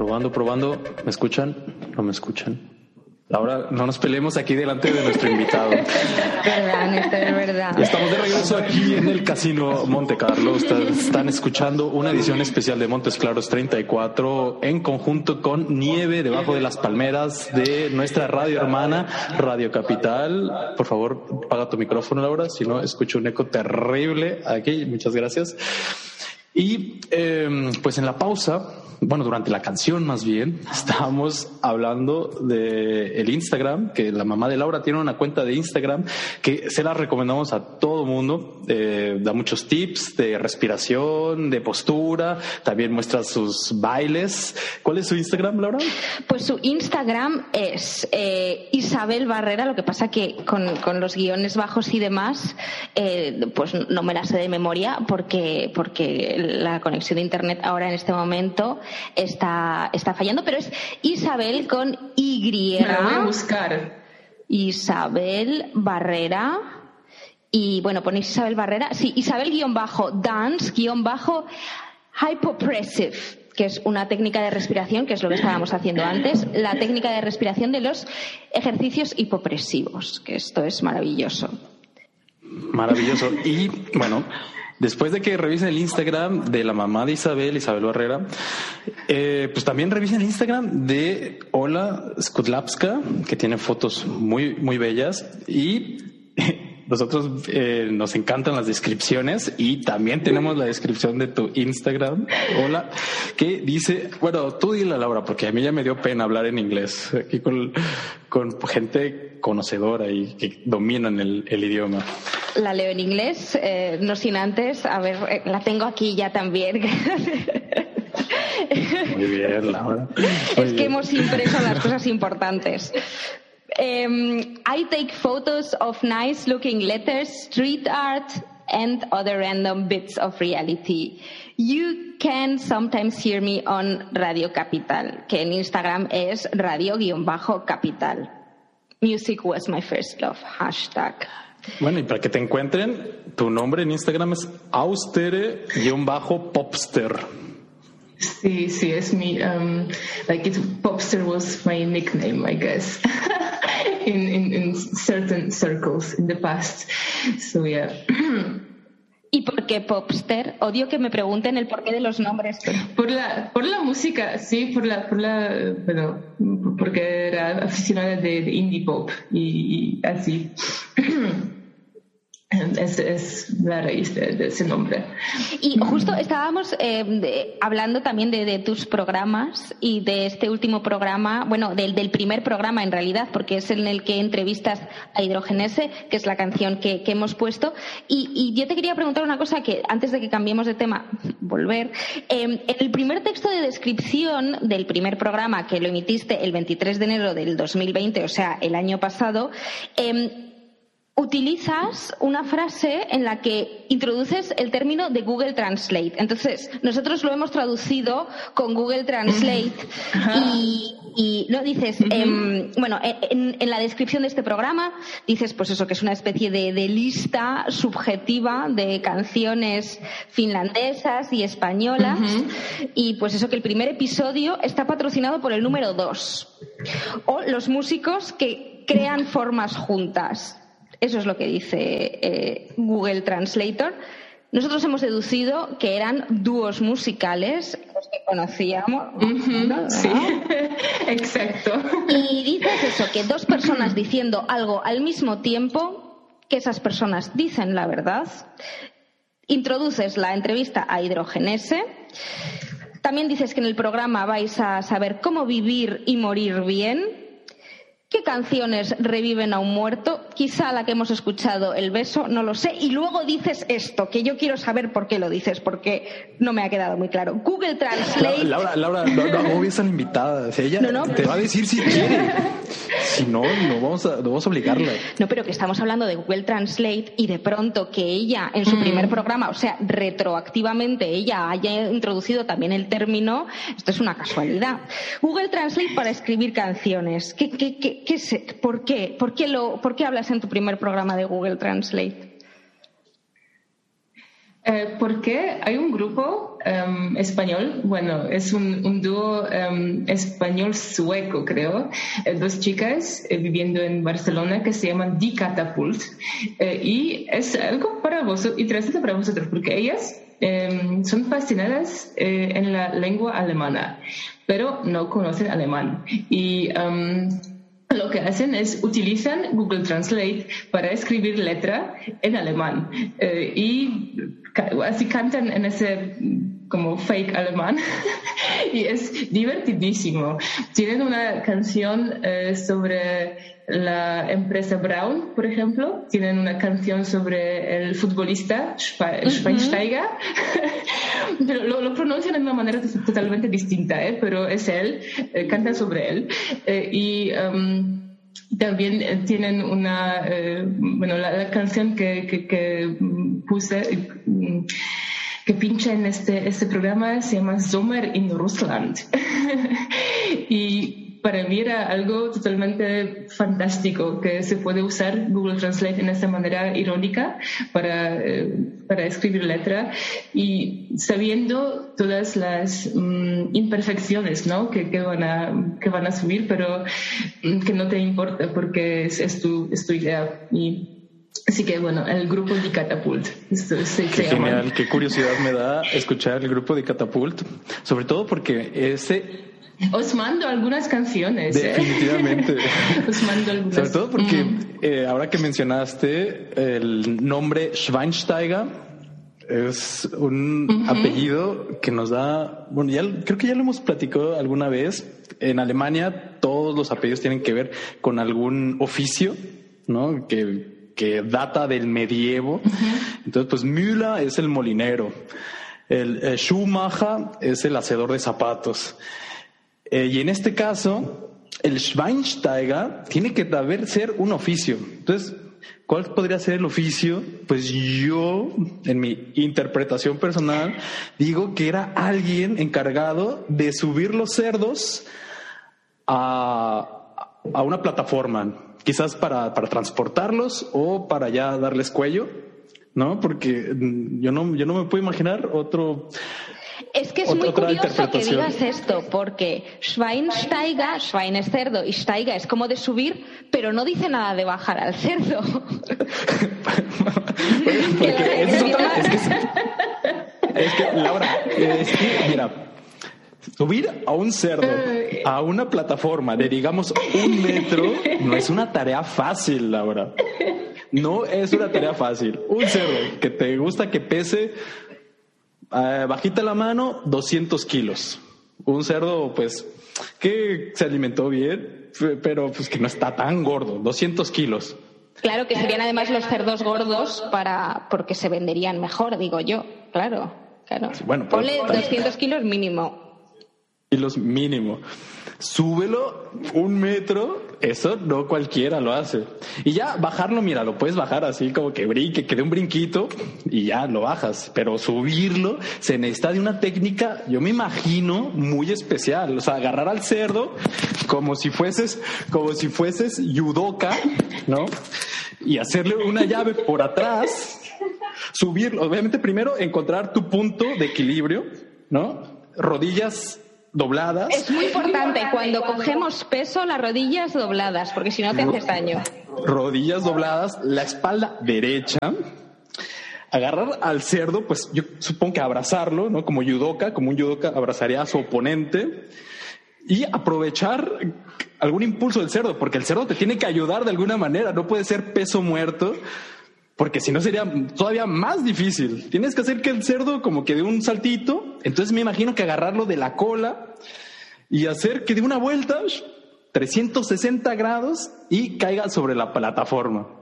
Probando, probando. ¿Me escuchan? ¿No me escuchan? Ahora no nos peleemos aquí delante de nuestro invitado. Es verdad, Néstor, es verdad. Estamos de regreso aquí en el Casino Monte Carlo. Están escuchando una edición especial de Montes Claros 34 en conjunto con Nieve debajo de las palmeras de nuestra radio hermana, Radio Capital. Por favor, apaga tu micrófono, Laura, si no escucho un eco terrible aquí. Muchas gracias. Y pues en la pausa, bueno, durante la canción más bien, estábamos hablando de el Instagram, que la mamá de Laura tiene una cuenta de Instagram que se la recomendamos a todo mundo. Da muchos tips de respiración, de postura, también muestra sus bailes. ¿Cuál es su Instagram, Laura? Pues su Instagram es Isabel Barrera, lo que pasa que con los guiones bajos y demás, pues no me la sé de memoria porque la conexión de internet ahora en este momento está fallando, pero es Isabel con Y. Me la voy a buscar. Isabel Barrera. Y bueno, ponéis Isabel Barrera. Sí, Isabel-dance-hypopressive, que es una técnica de respiración, que es lo que estábamos haciendo antes, la técnica de respiración de los ejercicios hipopresivos, que esto es maravilloso. Maravilloso. Y bueno, después de que revisen el Instagram de la mamá de Isabel Barrera, pues también revisen el Instagram de Ola Skudlapska, que tiene fotos muy, muy bellas. Y nosotros nos encantan las descripciones, y también tenemos la descripción de tu Instagram, Ola, que dice, bueno, tú dile, Laura, porque a mí ya me dio pena hablar en inglés aquí con gente conocedora y que dominan el idioma. La leo en inglés, no sin antes, a ver, la tengo aquí ya también. Muy bien, Laura. Es que hemos impreso las cosas importantes. I take photos of nice looking letters, street art and other random bits of reality. You can sometimes hear me on Radio Capital, que en Instagram es radio-capital. Music was my first love, hashtag. Bueno, y para que te encuentren, tu nombre en Instagram es austere-popster. Sí, es mi, Popster was my nickname, I guess, in certain circles in the past. So yeah. ¿Y por qué Popster? Odio que me pregunten el porqué de los nombres. Por la música, sí, bueno, porque era aficionada de indie pop y así. Es la raíz de ese nombre. Y justo estábamos hablando también de tus programas y de este último programa, bueno, del primer programa en realidad, porque es en el que entrevistas a Hidrogenese, que es la canción que hemos puesto. Y yo te quería preguntar una cosa, que antes de que cambiemos de tema, volver. En el primer texto de descripción del primer programa, que lo emitiste el 23 de enero del 2020, o sea, el año pasado, utilizas una frase en la que introduces el término de Google Translate. Entonces, nosotros lo hemos traducido con Google Translate y no dices, bueno, en la descripción de este programa dices, pues eso, que es una especie de lista subjetiva de canciones finlandesas y españolas, y pues eso, que el primer episodio está patrocinado por el número 2, o los músicos que crean formas juntas. Eso es lo que dice Google Translator. Nosotros hemos deducido que eran dúos musicales, los que conocíamos. ¿No? Sí, exacto. Y dices eso, que dos personas diciendo algo al mismo tiempo, que esas personas dicen la verdad. Introduces la entrevista a Hidrogenese. También dices que en el programa vais a saber cómo vivir y morir bien. ¿Qué canciones reviven a un muerto? Quizá la que hemos escuchado, El beso, no lo sé. Y luego dices esto, que yo quiero saber por qué lo dices, porque no me ha quedado muy claro. Google Translate... Laura, no agobies a la invitada. O sea, ella te va a decir si quiere. Si no, no vamos a obligarla. No, pero que estamos hablando de Google Translate y de pronto que ella en su primer programa, o sea, retroactivamente ella haya introducido también el término, esto es una casualidad. Google Translate para escribir canciones. ¿Por qué? ¿Por qué hablas en tu primer programa de Google Translate? Porque hay un grupo español, bueno, es un dúo español-sueco, creo, dos chicas viviendo en Barcelona que se llaman Die Catapult, y es algo interesante para vosotros, porque ellas son fascinadas en la lengua alemana, pero no conocen alemán, y lo que hacen es utilizan Google Translate para escribir letra en alemán y así cantan en ese como fake alemán y es divertidísimo. Tienen una canción sobre la empresa Braun, por ejemplo. Tienen una canción sobre el futbolista Schweinsteiger. Pero lo pronuncian de una manera totalmente distinta, pero es él, cantan sobre él. Y también tienen una, la canción que puse, que pincha en este programa se llama Sommer in Russland. Y para mí era algo totalmente fantástico que se puede usar Google Translate en esta manera irónica para escribir letra y sabiendo todas las imperfecciones, ¿no? que van a subir, pero que no te importa porque es tu idea. Y así que bueno, el grupo Die Catapult. Qué genial, qué curiosidad me da escuchar el grupo Die Catapult, sobre todo porque os mando algunas canciones. Definitivamente. Os mando algunas. Sobre todo porque ahora que mencionaste el nombre Schweinsteiger, es un apellido que nos da, bueno, creo que ya lo hemos platicado alguna vez. En Alemania todos los apellidos tienen que ver con algún oficio, ¿no? Que data del medievo. Entonces, pues Müller es el molinero, el Schumacher es el hacedor de zapatos. Y en este caso, el Schweinsteiger tiene que ser un oficio. Entonces, ¿cuál podría ser el oficio? Pues yo, en mi interpretación personal, digo que era alguien encargado de subir los cerdos a una plataforma, quizás para transportarlos o para ya darles cuello, ¿no? Porque yo no me puedo imaginar otro. Es que es muy curioso que digas esto, porque Schwein es cerdo y Steiger es como de subir, pero no dice nada de bajar al cerdo. Es que, Laura, mira, subir a un cerdo a una plataforma de, digamos, 1 metro no es una tarea fácil, Laura. No es una tarea fácil. Un cerdo que te gusta que pese, bajita la mano, 200 kilos. Un cerdo, pues, que se alimentó bien, pero pues que no está tan gordo, 200 kilos. Claro, que serían además los cerdos gordos porque se venderían mejor, digo yo. Claro. Sí, bueno, ponle 200 kilos mínimo. Kilos mínimo. Súbelo 1 metro, eso no cualquiera lo hace. Y ya bajarlo, mira, lo puedes bajar así como que dé un brinquito y ya lo bajas. Pero subirlo se necesita de una técnica, yo me imagino, muy especial. O sea, agarrar al cerdo como si fueses judoka, ¿no? Y hacerle una llave por atrás, subirlo. Obviamente primero encontrar tu punto de equilibrio, ¿no? Rodillas dobladas. Es muy importante cuando cogemos peso, las rodillas dobladas, porque si no te haces daño. Rodillas dobladas, la espalda derecha. Agarrar al cerdo, pues yo supongo que abrazarlo, ¿no? Como un judoka abrazaría a su oponente y aprovechar algún impulso del cerdo, porque el cerdo te tiene que ayudar de alguna manera, no puede ser peso muerto. Porque si no sería todavía más difícil. Tienes que hacer que el cerdo como que dé un saltito. Entonces me imagino que agarrarlo de la cola y hacer que dé una vuelta 360 grados y caiga sobre la plataforma.